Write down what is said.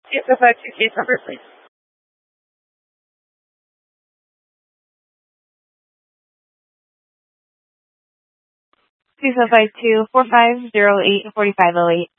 Yes, if I two case number, please. 2052-4508-4508.